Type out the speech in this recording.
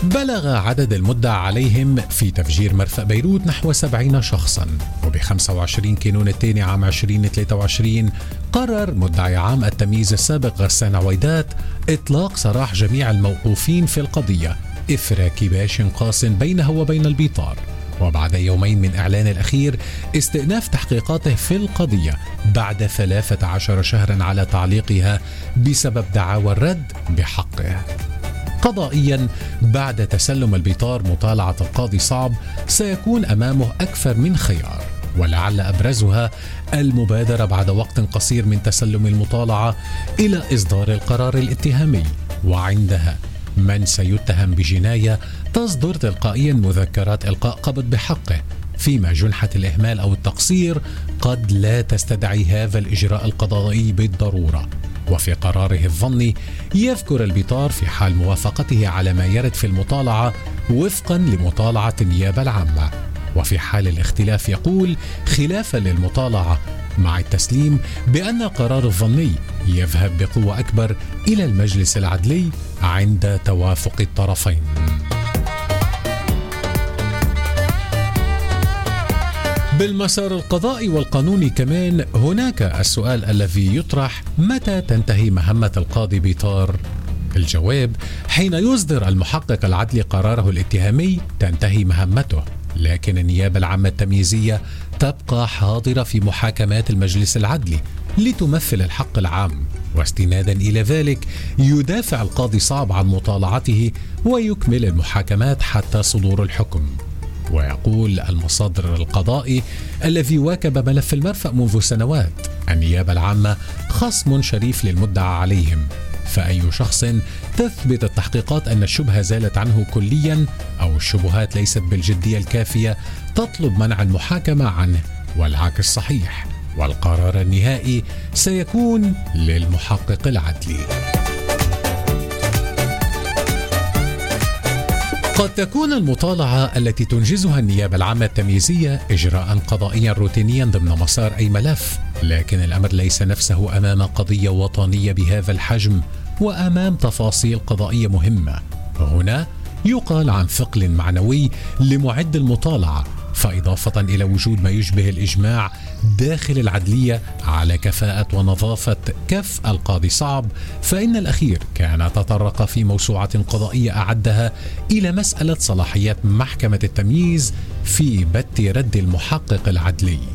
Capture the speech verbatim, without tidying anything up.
بلغ عدد المدعى عليهم في تفجير مرفأ بيروت نحو سبعين شخصا، وب خمسة وعشرين كانون الثاني عام عشرين ثلاثة وعشرين قرر مدعي عام التمييز السابق غسان عويدات إطلاق سراح جميع الموقوفين في القضية إثر كباش قاس بينه وبين البيطار، وبعد يومين من إعلان الأخير استئناف تحقيقاته في القضية بعد ثلاثة عشر شهرا على تعليقها بسبب دعاوى الرد بحقه. قضائيا بعد تسلم البيطار مطالعة القاضي صعب سيكون أمامه أكثر من خيار، ولعل أبرزها المبادرة بعد وقت قصير من تسلم المطالعة إلى إصدار القرار الاتهامي، وعندها من سيتهم بجناية تصدر تلقائيا مذكرات إلقاء قبض بحقه، فيما جنحة الإهمال أو التقصير قد لا تستدعي هذا الإجراء القضائي بالضرورة. وفي قراره الظني يذكر البيطار في حال موافقته على ما يرد في المطالعة وفقا لمطالعة النيابة العامة، وفي حال الاختلاف يقول خلافا للمطالعة مع التسليم بأن القرار الظني يذهب بقوة أكبر إلى المجلس العدلي عند توافق الطرفين. بالمسار القضائي والقانوني كمان هناك السؤال الذي يطرح: متى تنتهي مهمة القاضي بيطار؟ الجواب: حين يصدر المحقق العدلي قراره الاتهامي تنتهي مهمته، لكن النيابة العامة التمييزية تبقى حاضرة في محاكمات المجلس العدلي لتمثل الحق العام، واستنادا إلى ذلك يدافع القاضي صعب عن مطالعته ويكمل المحاكمات حتى صدور الحكم. ويقول المصادر القضائي الذي واكب ملف المرفأ منذ سنوات: النيابة العامة خصم شريف للمدعى عليهم، فأي شخص تثبت التحقيقات أن الشبهة زالت عنه كليا أو الشبهات ليست بالجدية الكافية تطلب منع المحاكمة عنه، والعكس صحيح، والقرار النهائي سيكون للمحقق العدلي. قد تكون المطالعة التي تنجزها النيابة العامة التمييزية إجراء قضائيا روتينيا ضمن مسار أي ملف، لكن الأمر ليس نفسه أمام قضية وطنية بهذا الحجم وأمام تفاصيل قضائية مهمة. هنا يقال عن ثقل معنوي لمعد المطالعة، فإضافة إلى وجود ما يشبه الإجماع داخل العدلية على كفاءة ونظافة كف القاضي صعب، فإن الأخير كان تطرق في موسوعة قضائية أعدها إلى مسألة صلاحيات محكمة التمييز في بت رد المحقق العدلي.